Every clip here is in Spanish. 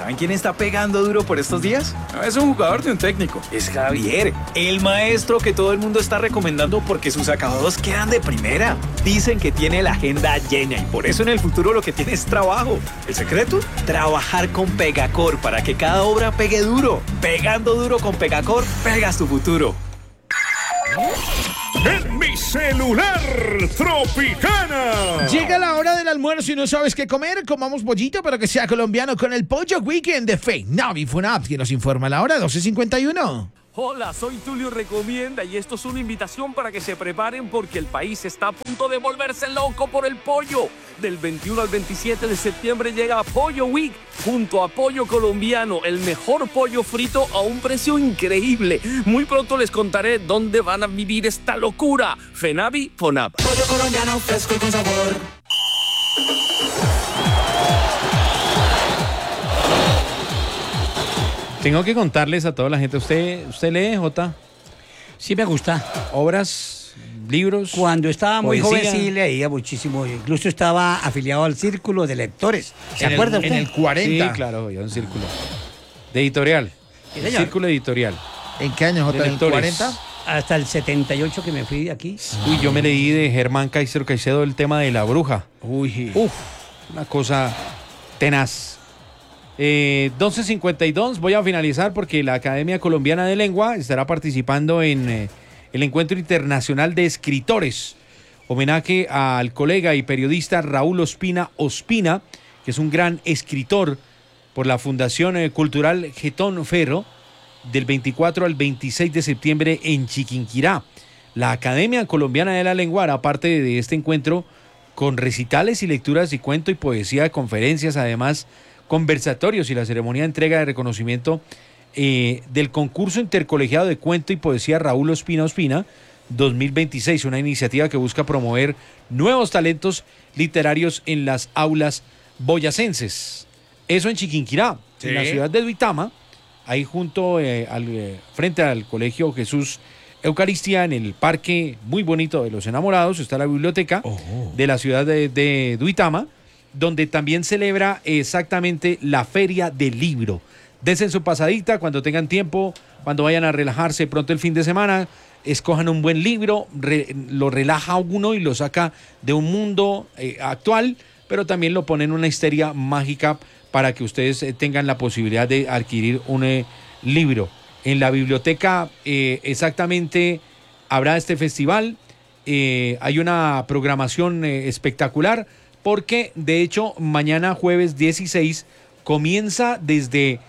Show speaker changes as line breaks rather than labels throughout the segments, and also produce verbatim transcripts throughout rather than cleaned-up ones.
¿Saben quién está pegando duro por estos días? No es un jugador ni un técnico, es Javier, el maestro que todo el mundo está recomendando porque sus acabados quedan de primera. Dicen que tiene la agenda llena y por eso en el futuro lo que tiene es trabajo. ¿El secreto? Trabajar con Pegacor para que cada obra pegue duro. Pegando duro con Pegacor, pegas tu futuro.
En mi celular, Tropicana.
Llega la hora del almuerzo y no sabes qué comer. Comamos pollito, pero que sea colombiano con el Pollo Weekend de FENAVI FUNAP, que nos informa la hora doce cincuenta y uno.
Hola, soy Tulio Recomienda y esto es una invitación para que se preparen porque el país está a punto de volverse loco por el pollo. Del veintiuno al veintisiete de septiembre llega Pollo Week junto a Pollo Colombiano, el mejor pollo frito a un precio increíble. Muy pronto les contaré dónde van a vivir esta locura. FENAVI FUNAP.
Pollo colombiano fresco y con sabor.
Tengo que contarles a toda la gente. ¿Usted, usted lee, Jota?
Sí me gusta.
¿Obras, libros?
Cuando estaba muy
poesía?
joven sí leía muchísimo. Incluso estaba afiliado al Círculo de Lectores. ¿Se
En el-
acuerda usted?
en el cuarenta.
Sí, claro, había un círculo. De editorial.
Sí,
El
señor.
círculo editorial.
¿En qué año, Jota?
De
¿En el
lectores.
cuarenta?
Hasta el setenta y ocho que me fui de aquí.
Uy, yo me leí de Germán Caicedo Caicedo el tema de la bruja.
Uy.
Uf, una cosa tenaz. Eh, doce cincuenta y dos, voy a finalizar porque la Academia Colombiana de Lengua estará participando en eh, el Encuentro Internacional de Escritores. Homenaje al colega y periodista Raúl Ospina Ospina, que es un gran escritor, por la Fundación eh, Cultural Getón Ferro, del veinticuatro al veintiséis de septiembre en Chiquinquirá. La Academia Colombiana de la Lengua hará parte de este encuentro con recitales y lecturas y cuento y poesía, conferencias, además conversatorios y la ceremonia de entrega de reconocimiento eh, del concurso intercolegiado de cuento y poesía Raúl Ospina Ospina dos mil veintiséis, una iniciativa que busca promover nuevos talentos literarios en las aulas boyacenses. Eso en Chiquinquirá,
Sí.
en la ciudad de Duitama, ahí junto eh, al, eh, frente al Colegio Jesús Eucaristía, en el parque muy bonito de los enamorados, está la biblioteca
Oh.
de la ciudad de, de Duitama, donde también celebra exactamente la Feria del Libro. Desen su pasadita cuando tengan tiempo, cuando vayan a relajarse pronto el fin de semana, escojan un buen libro, re, lo relaja a uno y lo saca de un mundo eh, actual, pero también lo pone en una histeria mágica para que ustedes eh, tengan la posibilidad de adquirir un eh, libro. En la biblioteca eh, exactamente habrá este festival, eh, hay una programación eh, espectacular, porque de hecho mañana jueves dieciséis comienza desde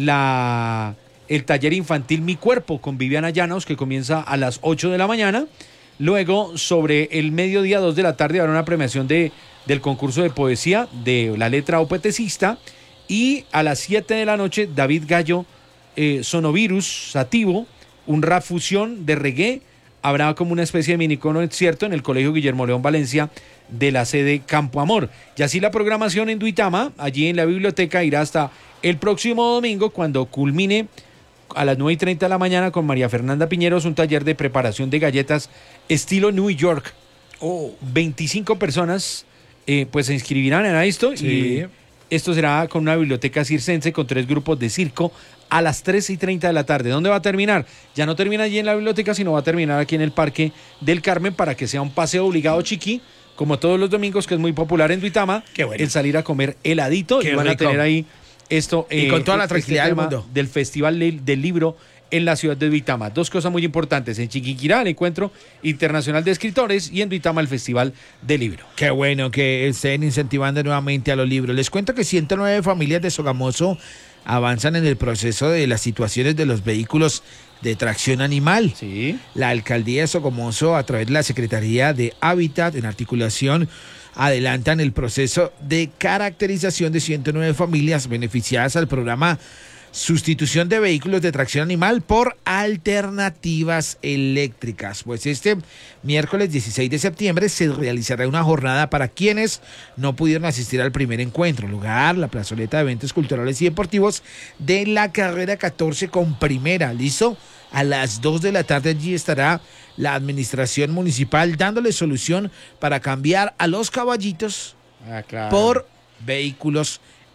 la, el taller infantil Mi Cuerpo con Viviana Llanos, que comienza a las ocho de la mañana. Luego sobre el mediodía, dos de la tarde, habrá una premiación de, del concurso de poesía de la letra opetecista, y a las siete de la noche David Gallo, eh, Sonovirus Sativo, un rap fusión de reggae. Habrá como una especie de mini concierto en el Colegio Guillermo León Valencia de la sede Campo Amor. Y así la programación en Duitama, allí en la biblioteca, irá hasta el próximo domingo, cuando culmine a las nueve y treinta de la mañana con María Fernanda Piñeros un taller de preparación de galletas estilo New York. Oh, veinticinco personas eh, pues se inscribirán en esto.
Sí.
Y esto será con una biblioteca circense con tres grupos de circo a las tres y treinta de la tarde. ¿Dónde va a terminar? Ya no termina allí en la biblioteca, sino va a terminar aquí en el Parque del Carmen, para que sea un paseo obligado chiqui, como todos los domingos, que es muy popular en Duitama.
Qué bueno.
El salir a comer heladito.
Qué
y van a
rico.
tener ahí esto.
Y con toda la
este
tranquilidad del
tema
mundo.
del Festival del, del Libro en la ciudad de Duitama. Dos cosas muy importantes: en Chiquinquirá el Encuentro Internacional de Escritores, y en Duitama el Festival del Libro.
Qué bueno que estén incentivando nuevamente a los libros. Les cuento que ciento nueve familias de Sogamoso avanzan en el proceso de las situaciones de los vehículos de tracción animal.
Sí.
La alcaldía de Sogamoso, a través de la Secretaría de Hábitat, en articulación, adelantan el proceso de caracterización de ciento nueve familias beneficiadas al programa Sustitución de Vehículos de Tracción Animal por Alternativas Eléctricas. Pues este miércoles dieciséis de septiembre se realizará una jornada para quienes no pudieron asistir al primer encuentro. Lugar, la plazoleta de eventos culturales y deportivos de la carrera catorce con primera. ¿Listo? A las dos de la tarde allí estará la administración municipal dándole solución para cambiar a los caballitos
Ah, claro.
por vehículos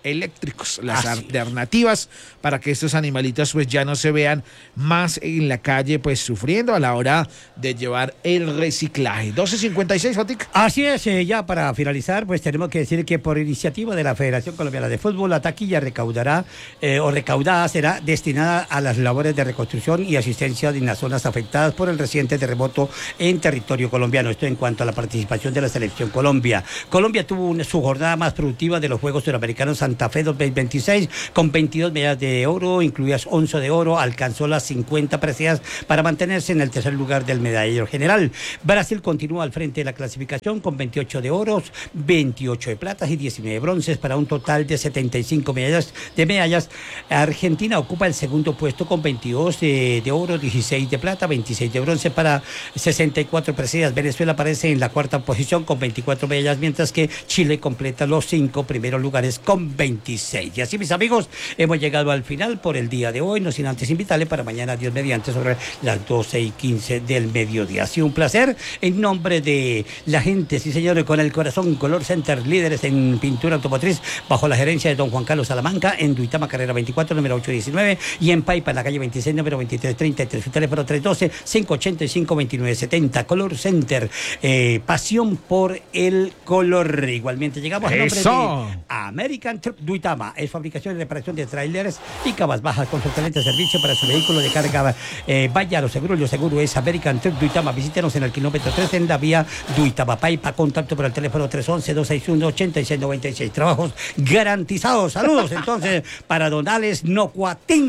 eléctricos, las
Así es.
alternativas para que estos animalitos pues ya no se vean más en la calle pues sufriendo a la hora de llevar el reciclaje. doce cincuenta y seis, Fatic.
Así es, eh, ya para finalizar, pues tenemos que decir que por iniciativa de la Federación Colombiana de Fútbol, la taquilla recaudará eh, o recaudada será destinada a las labores de reconstrucción y asistencia en las zonas afectadas por el reciente terremoto en territorio colombiano. Esto en cuanto a la participación de la Selección Colombia. Colombia tuvo una, su jornada más productiva de los Juegos Suramericanos Santa Fe dos mil veintiséis con veintidós medallas de oro, incluidas once de oro, alcanzó las cincuenta preseas para mantenerse en el tercer lugar del medallero general. Brasil continúa al frente de la clasificación con veintiocho de oros, veintiocho de platas y diecinueve de bronces para un total de setenta y cinco medallas de medallas. Argentina ocupa el segundo puesto con veintidós de, de oro, dieciséis de plata, veintiséis de bronce para sesenta y cuatro preseas. Venezuela aparece en la cuarta posición con veinticuatro medallas, mientras que Chile completa los cinco primeros lugares con veintiséis. Y así, mis amigos, hemos llegado al final por el día de hoy, no sin antes invitarle para mañana, Dios mediante, sobre las doce y quince del mediodía. Ha sido un placer. En nombre de la gente, sí señores, con el corazón, Color Center, líderes en pintura automotriz, bajo la gerencia de don Juan Carlos Salamanca, en Duitama, carrera veinticuatro, número ocho diecinueve, y en Paipa, en la calle veintiséis, número veintitrés treinta y tres, su teléfono tres uno dos, cinco ocho cinco, dos nueve siete cero. Color Center, eh, pasión por el color. Igualmente llegamos al nombre
¡Eso!
de American Truck Duitama, es fabricación y reparación de trailers y cabas bajas con su excelente servicio para su vehículo de carga. Eh, vaya a lo seguro, lo seguro es American Truck Duitama. Visítenos en el kilómetro tres en la vía Duitama Paipa. Contacto por el teléfono tres uno uno, dos seis uno, ocho seis nueve seis. Trabajos garantizados. Saludos entonces para Donales Nocuatín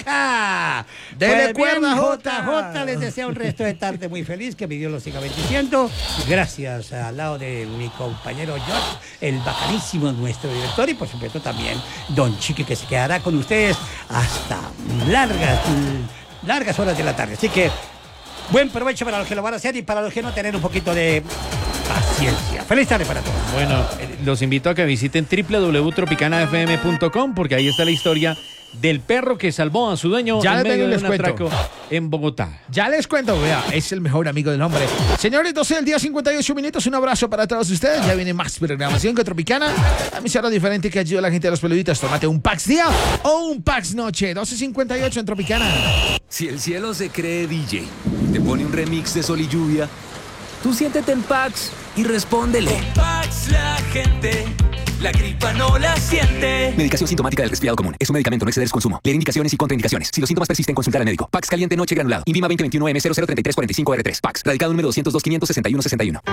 Jacá.
Dele
Pues bien,
cuerda,
J
Jota.
J. Les deseo un resto de tarde muy feliz. Que mi Dios los siga bendiciendo. Gracias al lado de mi compañero George, el bacanísimo nuestro director, y por supuesto también don Chiqui, que se quedará con ustedes hasta largas, largas horas de la tarde. Así que buen provecho para los que lo van a hacer y para los que no, tener un poquito de paciencia. Feliz tarde para todos.
Bueno, eh, los invito a que visiten w w w punto tropicana f m punto com porque ahí está la historia del perro que salvó a su dueño
Ya
en
les
medio
vengo y
de
les
un
cuento.
atraco en Bogotá.
Ya les cuento, vea, es el mejor amigo del hombre. Señores, doce del día, cincuenta y ocho minutos. Un abrazo para todos ustedes. Ya viene más programación que Tropicana. La emisora diferente que ayuda a la gente de los peluditos. Tómate un Pax día o un Pax noche. doce cincuenta y ocho en Tropicana.
Si el cielo se cree D J, te pone un remix de Sol y Lluvia, tú siéntete en Pax y respóndele.
Pax la gente, la gripa no la siente.
Medicación sintomática del resfriado común. Es un medicamento, no exceder su consumo. Leer indicaciones y contraindicaciones. Si los síntomas persisten, consultar al médico. Pax caliente noche granulado. Invima veinte veintiuno M cero cero treinta y tres cuarenta y cinco R tres. Pax. Radicado número doscientos dos, quinientos sesenta y uno sesenta y uno.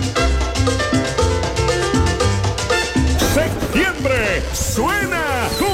Septiembre suena con